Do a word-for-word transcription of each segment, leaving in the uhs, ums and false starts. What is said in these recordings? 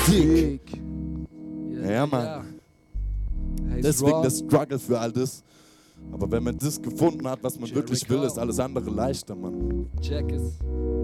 Dick. Ja, Ja, Mann. ja. Hey, Deswegen Raw. der Struggle für all das. Aber wenn man das gefunden hat, was man Jericho. wirklich will, ist alles andere leichter, Mann. Check es.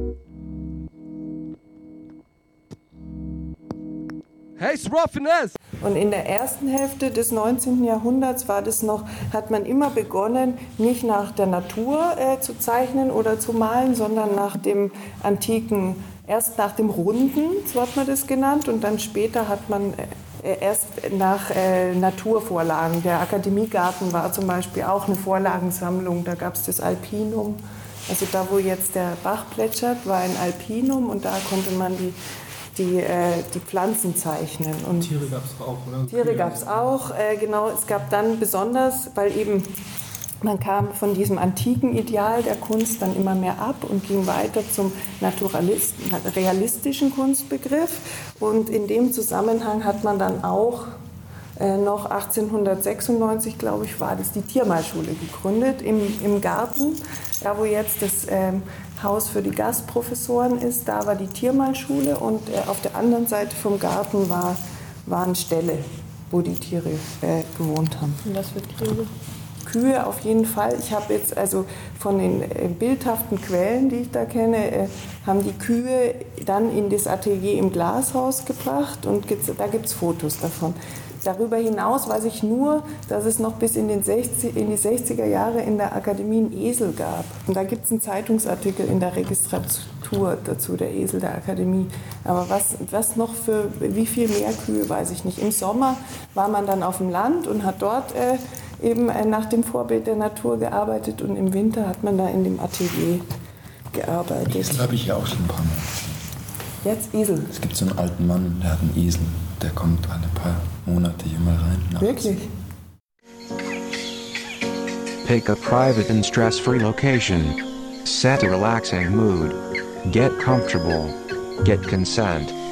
Hey, it's Raw Finesse! Und in der ersten Hälfte des neunzehnten. Jahrhunderts war das noch, hat man immer begonnen, nicht nach der Natur äh, zu zeichnen oder zu malen, sondern nach dem antiken, erst nach dem Runden, so hat man das genannt, und dann später hat man äh, erst nach äh, Naturvorlagen. Der Akademiegarten war zum Beispiel auch eine Vorlagensammlung, da gab es das Alpinum. Also da, wo jetzt der Bach plätschert, war ein Alpinum, und da konnte man die Die, äh, die Pflanzen zeichnen. Und Tiere gab es auch, oder? Tiere gab es auch, äh, genau. Es gab dann besonders, weil eben man kam von diesem antiken Ideal der Kunst dann immer mehr ab und ging weiter zum Naturalist, realistischen Kunstbegriff. Und in dem Zusammenhang hat man dann auch äh, noch achtzehnhundertsechsundneunzig, glaube ich, war das, die Tiermalschule gegründet im, im Garten, da wo jetzt das ähm, Haus für die Gastprofessoren ist, da war die Tiermalschule, und äh, auf der anderen Seite vom Garten war, waren Ställe, wo die Tiere äh, gewohnt haben. Und was für Tiere? Kühe auf jeden Fall. Ich habe jetzt also von den äh, bildhaften Quellen, die ich da kenne, äh, haben die Kühe dann in das Atelier im Glashaus gebracht, und gibt's, da gibt es Fotos davon. Darüber hinaus weiß ich nur, dass es noch bis in, den sechzig, in die sechziger Jahre in der Akademie einen Esel gab. Und da gibt es einen Zeitungsartikel in der Registratur dazu, der Esel der Akademie. Aber was, was noch für, wie viel mehr Kühe, weiß ich nicht. Im Sommer war man dann auf dem Land und hat dort äh, eben äh, nach dem Vorbild der Natur gearbeitet, und im Winter hat man da in dem Atelier gearbeitet. Esel habe ich ja auch schon ein paar Mal. Jetzt Esel. Es gibt so einen alten Mann, der hat einen Esel. Der kommt alle paar Monate hier mal rein. Nachts. Wirklich? Pick a private and stress-free location. Set a relaxing mood. Get comfortable. Get consent.